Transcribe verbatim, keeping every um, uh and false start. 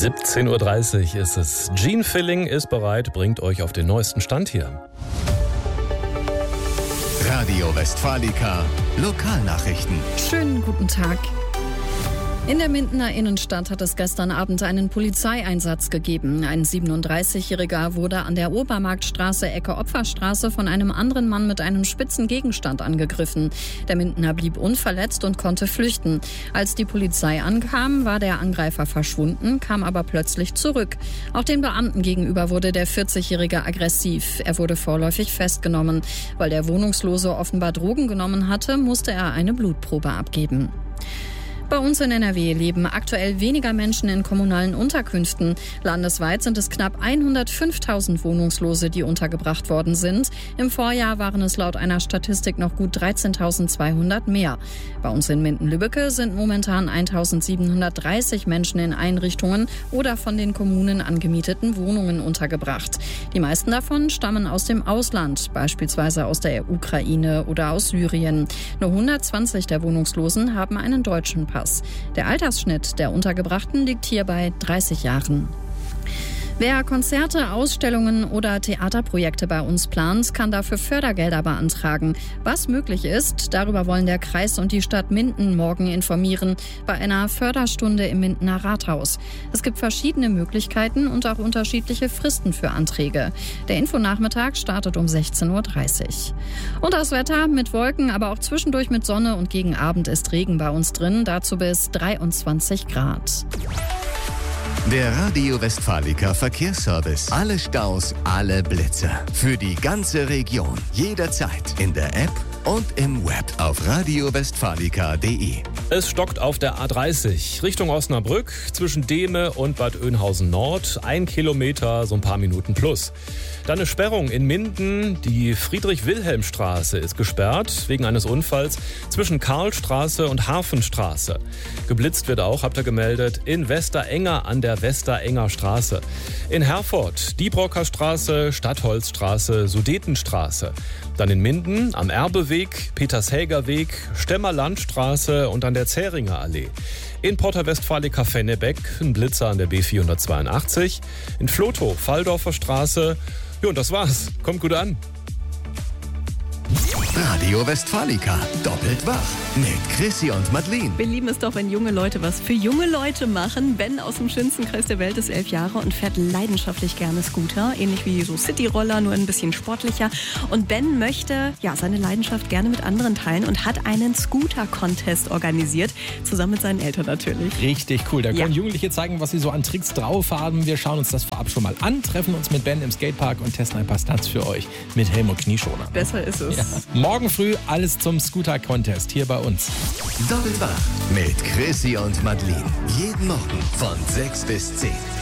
siebzehn Uhr dreißig ist es. Gene Filling ist bereit, bringt euch auf den neuesten Stand hier. Radio Westfalica, Lokalnachrichten. Schönen guten Tag. In der Mindener Innenstadt hat es gestern Abend einen Polizeieinsatz gegeben. Ein siebenunddreißigjähriger wurde an der Obermarktstraße Ecke Opferstraße von einem anderen Mann mit einem spitzen Gegenstand angegriffen. Der Mindener blieb unverletzt und konnte flüchten. Als die Polizei ankam, war der Angreifer verschwunden, kam aber plötzlich zurück. Auch den Beamten gegenüber wurde der vierzigjährige aggressiv. Er wurde vorläufig festgenommen. Weil der Wohnungslose offenbar Drogen genommen hatte, musste er eine Blutprobe abgeben. Bei uns in N R W leben aktuell weniger Menschen in kommunalen Unterkünften. Landesweit sind es knapp hundertfünftausend Wohnungslose, die untergebracht worden sind. Im Vorjahr waren es laut einer Statistik noch gut dreizehntausendzweihundert mehr. Bei uns in Minden-Lübbecke sind momentan eintausendsiebenhundertdreißig Menschen in Einrichtungen oder von den Kommunen angemieteten Wohnungen untergebracht. Die meisten davon stammen aus dem Ausland, beispielsweise aus der Ukraine oder aus Syrien. Nur hundertzwanzig der Wohnungslosen haben einen deutschen Pass. Der Altersschnitt der Untergebrachten liegt hier bei dreißig Jahren. Wer Konzerte, Ausstellungen oder Theaterprojekte bei uns plant, kann dafür Fördergelder beantragen. Was möglich ist, darüber wollen der Kreis und die Stadt Minden morgen informieren bei einer Förderstunde im Mindener Rathaus. Es gibt verschiedene Möglichkeiten und auch unterschiedliche Fristen für Anträge. Der Infonachmittag startet um sechzehn Uhr dreißig. Und das Wetter mit Wolken, aber auch zwischendurch mit Sonne und gegen Abend ist Regen bei uns drin, dazu bis dreiundzwanzig Grad. Der Radio Westfalica Verkehrsservice. Alle Staus, alle Blitzer. Für die ganze Region. Jederzeit. In der App und im Web. Auf radio westfalica punkt de. Es stockt auf der A dreißig Richtung Osnabrück zwischen Dehme und Bad Oeynhausen Nord. Ein Kilometer, so ein paar Minuten plus. Dann eine Sperrung in Minden. Die Friedrich-Wilhelm-Straße ist gesperrt wegen eines Unfalls zwischen Karlstraße und Hafenstraße. Geblitzt wird auch, habt ihr gemeldet, in Westerenger an der Westerenger Straße. In Herford, Diebrocker Straße, Stadtholzstraße, Sudetenstraße. Dann in Minden am Erbeweg, Petershäger-Weg, Stemmerlandstraße und an der Zähringer Allee. In Porta Westfalica Fennebeck ein Blitzer an der B vierhundertzweiundachtzig. In Flotow, Falldorfer Straße. Ja, und das war's. Kommt gut an. Radio Westfalica, doppelt wach mit Chrissy und Madeleine. Wir lieben es doch, wenn junge Leute was für junge Leute machen. Ben aus dem schönsten Kreis der Welt ist elf Jahre und fährt leidenschaftlich gerne Scooter. Ähnlich wie so Cityroller, nur ein bisschen sportlicher. Und Ben möchte ja seine Leidenschaft gerne mit anderen teilen und hat einen Scooter-Contest organisiert. Zusammen mit seinen Eltern natürlich. Richtig cool. Da Ja. können Jugendliche zeigen, was sie so an Tricks drauf haben. Wir schauen uns das vorab schon mal an, treffen uns mit Ben im Skatepark und testen ein paar Stunts für euch mit Helm und Knieschoner. Besser ist es. Ja. Morgen früh alles zum Scooter-Contest hier bei uns. Doppelt wach mit Chrissy und Madeleine. Jeden Morgen von sechs bis zehn.